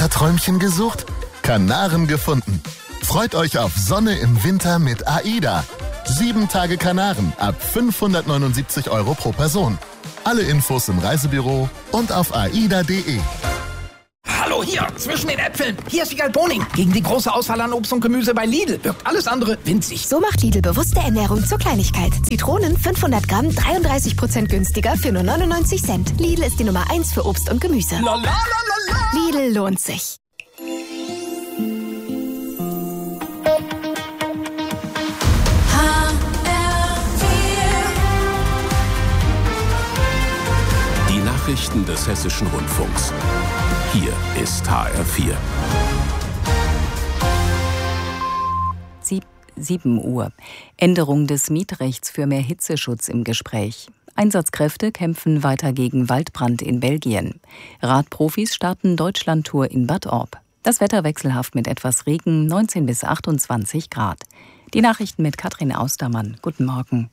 Winterträumchen gesucht? Kanaren gefunden. Freut euch auf Sonne im Winter mit AIDA. 7 Tage Kanaren ab 579 € pro Person. Alle Infos im Reisebüro und auf aida.de. Hallo, hier, zwischen den Äpfeln. Hier ist Wiegald Boning. Gegen die große Auswahl an Obst und Gemüse bei Lidl wirkt alles andere winzig. So macht Lidl bewusste Ernährung zur Kleinigkeit. Zitronen 500 Gramm, 33% günstiger für nur 99 Cent. Lidl ist die Nummer 1 für Obst und Gemüse. La, la, la, la, la. Lidl lohnt sich. Die Nachrichten des Hessischen Rundfunks. Hier ist HR4. 7 Uhr. Änderung des Mietrechts für mehr Hitzeschutz im Gespräch. Einsatzkräfte kämpfen weiter gegen Waldbrand in Belgien. Radprofis starten Deutschlandtour in Bad Orb. Das Wetter wechselhaft mit etwas Regen, 19 bis 28 Grad. Die Nachrichten mit Katrin Austermann. Guten Morgen.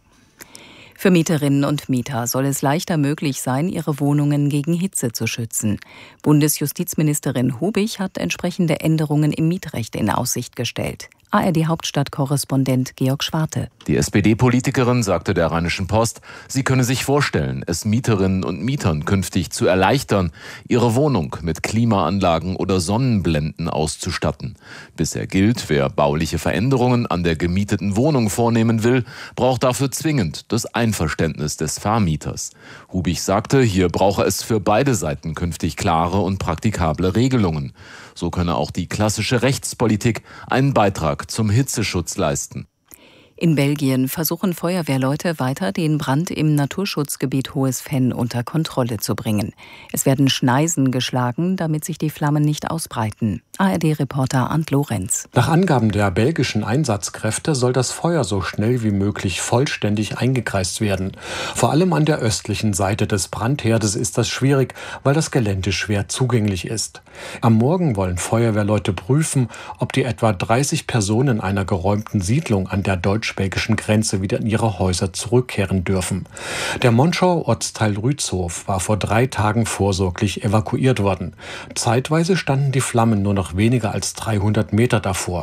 Für Mieterinnen und Mieter soll es leichter möglich sein, ihre Wohnungen gegen Hitze zu schützen. Bundesjustizministerin Hubig hat entsprechende Änderungen im Mietrecht in Aussicht gestellt. ARD-Hauptstadtkorrespondent Georg Schwarte. Die SPD-Politikerin sagte der Rheinischen Post, sie könne sich vorstellen, es Mieterinnen und Mietern künftig zu erleichtern, ihre Wohnung mit Klimaanlagen oder Sonnenblenden auszustatten. Bisher gilt, wer bauliche Veränderungen an der gemieteten Wohnung vornehmen will, braucht dafür zwingend das Einverständnis des Vermieters. Hubig sagte, hier brauche es für beide Seiten künftig klare und praktikable Regelungen. So könne auch die klassische Rechtspolitik einen Beitrag zum Hitzeschutz leisten. In Belgien versuchen Feuerwehrleute weiter, den Brand im Naturschutzgebiet Hohes Venn unter Kontrolle zu bringen. Es werden Schneisen geschlagen, damit sich die Flammen nicht ausbreiten. ARD-Reporter Arndt Lorenz. Nach Angaben der belgischen Einsatzkräfte soll das Feuer so schnell wie möglich vollständig eingekreist werden. Vor allem an der östlichen Seite des Brandherdes ist das schwierig, weil das Gelände schwer zugänglich ist. Am Morgen wollen Feuerwehrleute prüfen, ob die etwa 30 Personen einer geräumten Siedlung an der deutsch-belgischen Grenze wieder in ihre Häuser zurückkehren dürfen. Der Monschauer Ortsteil Rützhof war vor 3 Tagen vorsorglich evakuiert worden. Zeitweise standen die Flammen nur noch weniger als 300 Meter davor.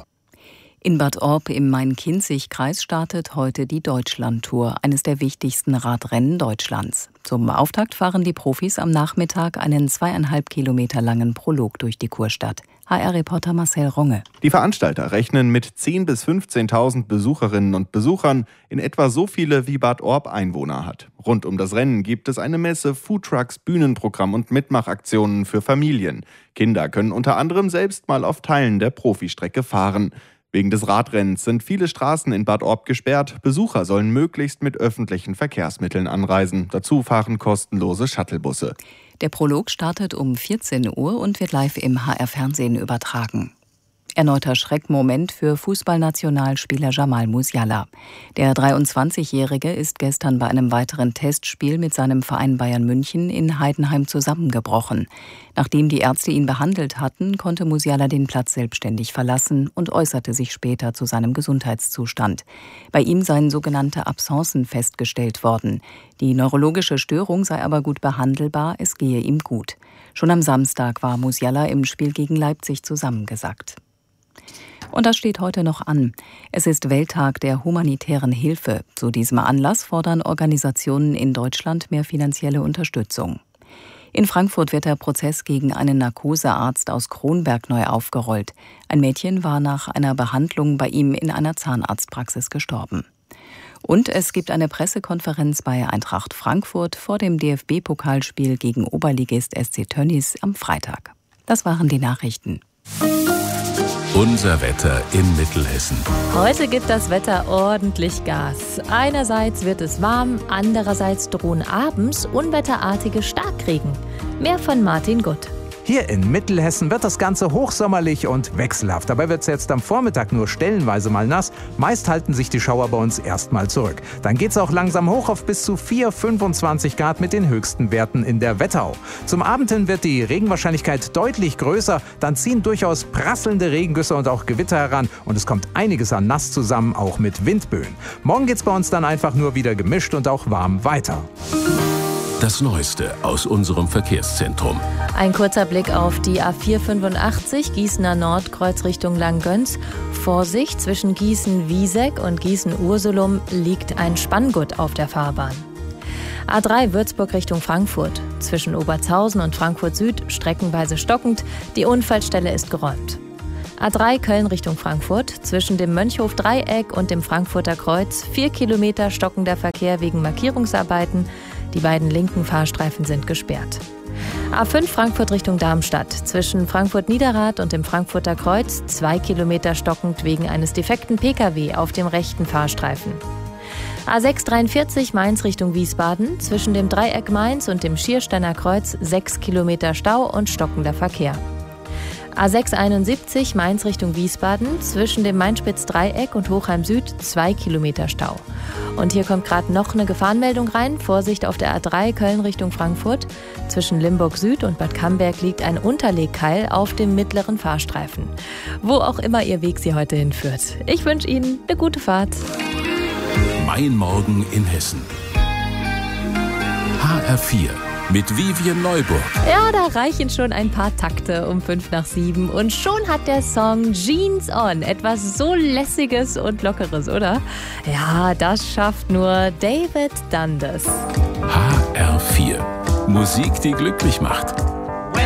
In Bad Orb im Main-Kinzig-Kreis startet heute die Deutschlandtour, eines der wichtigsten Radrennen Deutschlands. Zum Auftakt fahren die Profis am Nachmittag einen 2,5 Kilometer langen Prolog durch die Kurstadt. HR-Reporter Marcel Runge. Die Veranstalter rechnen mit 10.000 bis 15.000 Besucherinnen und Besuchern, in etwa so viele wie Bad Orb Einwohner hat. Rund um das Rennen gibt es eine Messe, Foodtrucks, Bühnenprogramm und Mitmachaktionen für Familien. Kinder können unter anderem selbst mal auf Teilen der Profistrecke fahren. Wegen des Radrennens sind viele Straßen in Bad Orb gesperrt. Besucher sollen möglichst mit öffentlichen Verkehrsmitteln anreisen. Dazu fahren kostenlose Shuttlebusse. Der Prolog startet um 14 Uhr und wird live im HR-Fernsehen übertragen. Erneuter Schreckmoment für Fußballnationalspieler Jamal Musiala. Der 23-Jährige ist gestern bei einem weiteren Testspiel mit seinem Verein Bayern München in Heidenheim zusammengebrochen. Nachdem die Ärzte ihn behandelt hatten, konnte Musiala den Platz selbstständig verlassen und äußerte sich später zu seinem Gesundheitszustand. Bei ihm seien sogenannte Absencen festgestellt worden. Die neurologische Störung sei aber gut behandelbar, es gehe ihm gut. Schon am Samstag war Musiala im Spiel gegen Leipzig zusammengesackt. Und das steht heute noch an. Es ist Welttag der humanitären Hilfe. Zu diesem Anlass fordern Organisationen in Deutschland mehr finanzielle Unterstützung. In Frankfurt wird der Prozess gegen einen Narkosearzt aus Kronberg neu aufgerollt. Ein Mädchen war nach einer Behandlung bei ihm in einer Zahnarztpraxis gestorben. Und es gibt eine Pressekonferenz bei Eintracht Frankfurt vor dem DFB-Pokalspiel gegen Oberligist SC Tönnies am Freitag. Das waren die Nachrichten. Unser Wetter in Mittelhessen. Heute gibt das Wetter ordentlich Gas. Einerseits wird es warm, andererseits drohen abends unwetterartige Starkregen. Mehr von Martin Gutt. Hier in Mittelhessen wird das Ganze hochsommerlich und wechselhaft. Dabei wird es jetzt am Vormittag nur stellenweise mal nass. Meist halten sich die Schauer bei uns erstmal zurück. Dann geht es auch langsam hoch auf bis zu 25 Grad mit den höchsten Werten in der Wetterau. Zum Abend hin wird die Regenwahrscheinlichkeit deutlich größer. Dann ziehen durchaus prasselnde Regengüsse und auch Gewitter heran. Und es kommt einiges an nass zusammen, auch mit Windböen. Morgen geht es bei uns dann einfach nur wieder gemischt und auch warm weiter. Das Neueste aus unserem Verkehrszentrum. Ein kurzer Blick auf die A485 Gießener Nordkreuz Richtung Langgöns. Vorsicht, zwischen Gießen-Wieseck und Gießen-Ursulum liegt ein Spanngurt auf der Fahrbahn. A3 Würzburg Richtung Frankfurt. Zwischen Obertshausen und Frankfurt Süd streckenweise stockend. Die Unfallstelle ist geräumt. A3 Köln Richtung Frankfurt. Zwischen dem Mönchhof-Dreieck und dem Frankfurter Kreuz 4 Kilometer stockender Verkehr wegen Markierungsarbeiten. Die beiden linken Fahrstreifen sind gesperrt. A5 Frankfurt Richtung Darmstadt. Zwischen Frankfurt-Niederrad und dem Frankfurter Kreuz 2 Kilometer stockend wegen eines defekten Pkw auf dem rechten Fahrstreifen. A6 43 Mainz Richtung Wiesbaden. Zwischen dem Dreieck Mainz und dem Schiersteiner Kreuz 6 Kilometer Stau und stockender Verkehr. A6 71 Mainz Richtung Wiesbaden. Zwischen dem Mainspitz-Dreieck und Hochheim Süd 2 Kilometer Stau. Und hier kommt gerade noch eine Gefahrenmeldung rein. Vorsicht auf der A3 Köln Richtung Frankfurt. Zwischen Limburg Süd und Bad Camberg liegt ein Unterlegkeil auf dem mittleren Fahrstreifen. Wo auch immer Ihr Weg Sie heute hinführt. Ich wünsche Ihnen eine gute Fahrt. Mein Morgen in Hessen. HR4 mit Vivian Neuburg. Ja, da reichen schon ein paar Takte um 5:07 und schon hat der Song Jeans On etwas so Lässiges und Lockeres, oder? Ja, das schafft nur David Dundas. HR4. Musik, die glücklich macht.